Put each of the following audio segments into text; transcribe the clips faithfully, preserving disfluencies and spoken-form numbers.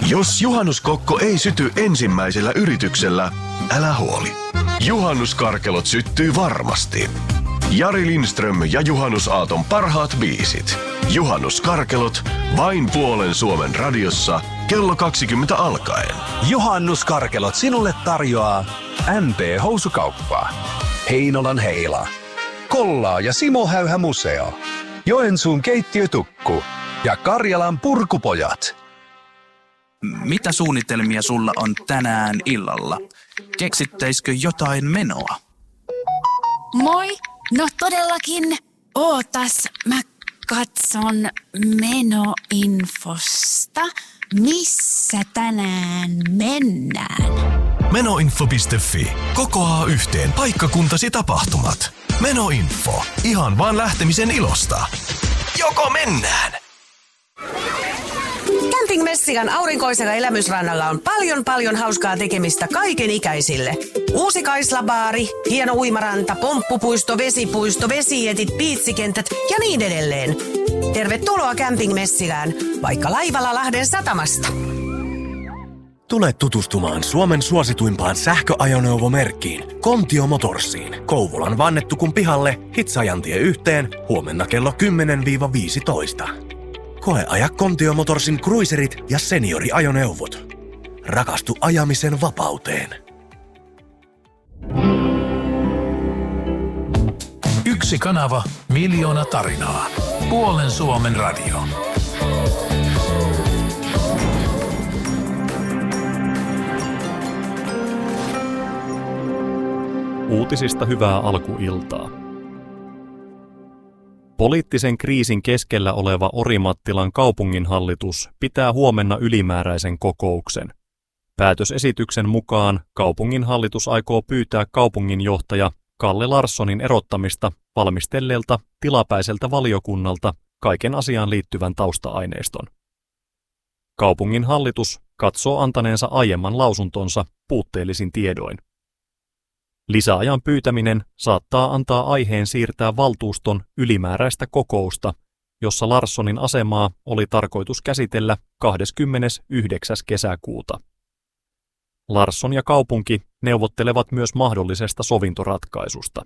Jos juhannuskokko ei syty ensimmäisellä yrityksellä, älä huoli. Juhannuskarkelot syttyy varmasti. Jari Lindström ja Juhannusaaton parhaat biisit. Juhannuskarkelot vain puolen Suomen radiossa kello kaksikymmentä alkaen. Juhannuskarkelot sinulle tarjoaa M P Housukauppa, Heinolan Heila, Kollaa ja Simo Häyhä Museo, Joensuun keittiötukku ja Karjalan Purkupojat. Mitä suunnitelmia sulla on tänään illalla? Keksittäisikö jotain menoa? Moi! No todellakin. Ootas, mä katson menoinfosta. Missä tänään mennään? Menoinfo piste fi kokoaa yhteen paikkakuntasi tapahtumat. Menoinfo. Ihan vaan lähtemisen ilosta. Joko mennään? Camping Messikan aurinkoisella elämysrannalla on paljon paljon hauskaa tekemistä kaiken ikäisille. Uusi Kaislabaari, hieno uimaranta, pomppupuisto, vesipuisto, vesietit, piitsikentät ja niin edelleen. Tervetuloa Camping Messikään, vaikka laivalla Lahden satamasta. Tule tutustumaan Suomen suosituimpaan sähköajoneuvomerkkiin, Kontio Motorsiin. Kouvolan Vannettukun pihalle, Hitsajantie yhteen, huomenna kello kymmenen viisitoista. Koe aja Kontio Motorsin cruiserit ja senioriajoneuvot. Rakastu ajamisen vapauteen. Yksi kanava, miljoona tarinaa. Puolen Suomen radio. Uutisista hyvää alkuiltaa. Poliittisen kriisin keskellä oleva Orimattilan kaupunginhallitus pitää huomenna ylimääräisen kokouksen. Päätösesityksen mukaan kaupunginhallitus aikoo pyytää kaupunginjohtaja Kalle Larssonin erottamista valmistelleelta tilapäiseltä valiokunnalta kaiken asiaan liittyvän tausta-aineiston. Kaupunginhallitus katsoo antaneensa aiemman lausuntonsa puutteellisin tiedoin. Lisäajan pyytäminen saattaa antaa aiheen siirtää valtuuston ylimääräistä kokousta, jossa Larssonin asemaa oli tarkoitus käsitellä kahdeskymmenesyhdeksäs kesäkuuta. Larsson ja kaupunki neuvottelevat myös mahdollisesta sovintoratkaisusta.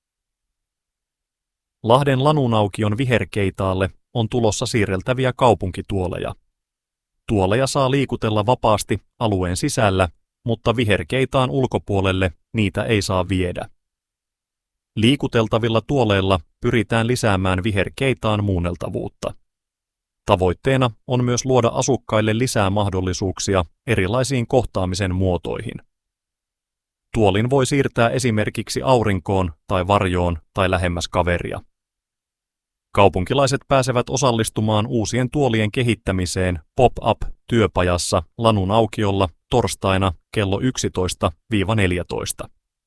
Lahden Lanunaukion viherkeitaalle on tulossa siirreltäviä kaupunkituoleja. Tuoleja saa liikutella vapaasti alueen sisällä, mutta viherkeitaan ulkopuolelle niitä ei saa viedä. Liikuteltavilla tuoleilla pyritään lisäämään viherkeitaan muunneltavuutta. Tavoitteena on myös luoda asukkaille lisää mahdollisuuksia erilaisiin kohtaamisen muotoihin. Tuolin voi siirtää esimerkiksi aurinkoon tai varjoon tai lähemmäs kaveria. Kaupunkilaiset pääsevät osallistumaan uusien tuolien kehittämiseen pop-up-työpajassa Lanunaukiolla torstaina kello yksitoista neljätoista.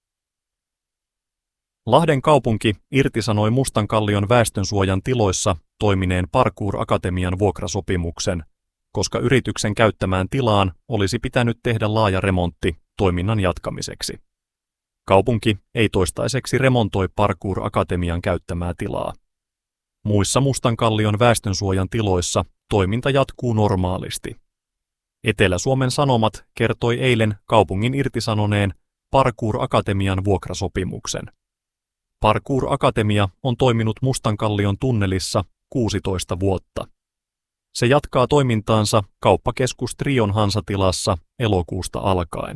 Lahden kaupunki irtisanoi Mustankallion väestönsuojan tiloissa toimineen Parkour-akatemian vuokrasopimuksen, koska yrityksen käyttämään tilaan olisi pitänyt tehdä laaja remontti toiminnan jatkamiseksi. Kaupunki ei toistaiseksi remontoi Parkour-akatemian käyttämää tilaa. Muissa Mustankallion väestönsuojan tiloissa toiminta jatkuu normaalisti. Etelä-Suomen Sanomat kertoi eilen kaupungin irtisanoneen Parkour-akatemian vuokrasopimuksen. Parkour-akatemia on toiminut Mustankallion tunnelissa kuusitoista vuotta. Se jatkaa toimintaansa kauppakeskus Trion Hansatilassa elokuusta alkaen.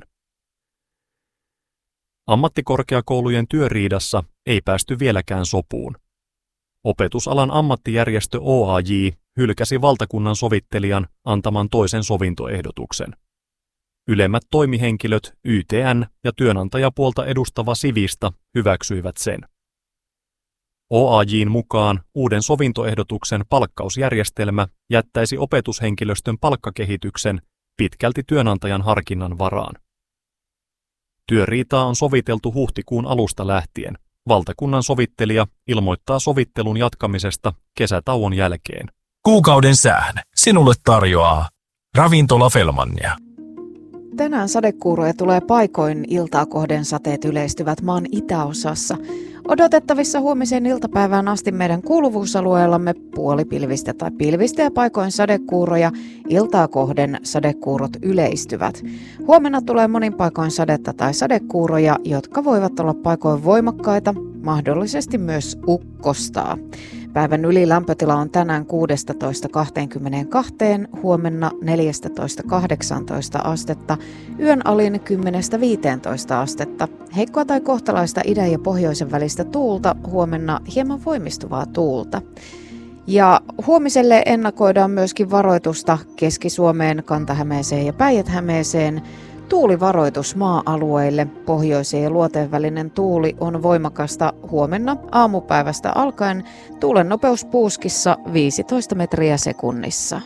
Ammattikorkeakoulujen työriidassa ei päästy vieläkään sopuun. Opetusalan ammattijärjestö O A J hylkäsi valtakunnan sovittelijan antaman toisen sovintoehdotuksen. Ylemmät toimihenkilöt Y T N ja työnantajapuolta edustava Sivista hyväksyivät sen. O A J:n mukaan uuden sovintoehdotuksen palkkausjärjestelmä jättäisi opetushenkilöstön palkkakehityksen pitkälti työnantajan harkinnan varaan. Työriitaa on soviteltu huhtikuun alusta lähtien. Valtakunnan sovittelija ilmoittaa sovittelun jatkamisesta kesätauon jälkeen. Kuukauden sään sinulle tarjoaa Ravintola Felmania. Tänään sadekuuroja tulee paikoin, iltaa kohden sateet yleistyvät maan itäosassa. Odotettavissa huomiseen iltapäivään asti meidän kuuluvuusalueellamme puolipilvistä tai pilvistä ja paikoin sadekuuroja, iltaa kohden sadekuurot yleistyvät. Huomenna tulee monin paikoin sadetta tai sadekuuroja, jotka voivat olla paikoin voimakkaita, mahdollisesti myös ukkostaa. Päivän ylilämpötila on tänään kuusitoista kaksikymmentäkaksi, huomenna neljätoista kahdeksantoista astetta, yön alin kymmenen viisitoista astetta. Heikkoa tai kohtalaista idän ja pohjoisen välistä tuulta, huomenna hieman voimistuvaa tuulta. Ja huomiselle ennakoidaan myöskin varoitusta Keski-Suomeen, Kanta-Hämeeseen ja Päijät-Hämeeseen. Tuulivaroitus maa-alueille. Pohjoisen ja luoteen välinen tuuli on voimakasta huomenna aamupäivästä alkaen. Tuulen nopeus puuskissa viisitoista metriä sekunnissa.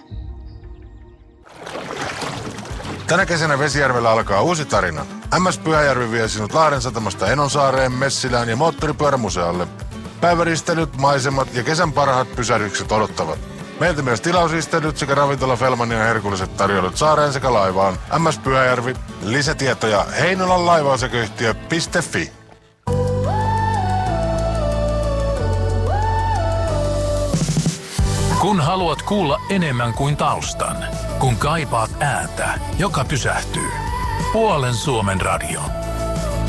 Tänä kesänä Vesijärvellä alkaa uusi tarina. M S Pyhäjärvi vie sinut Lahden satamasta Enonsaareen, Messilään ja moottoripyörämuseolle. Päiväristelyt, maisemat ja kesän parhaat pysähdykset odottavat. Meiltä myös tilausistelyt sekä ravintola Felmanin ja herkulliset tarjoilut saareen sekä laivaan. M S Pyhäjärvi. Lisätietoja heinolan laivaosakeyhtiö piste fi. Kun haluat kuulla enemmän kuin taustan, kun kaipaat ääntä, joka pysähtyy. Puolen Suomen radio.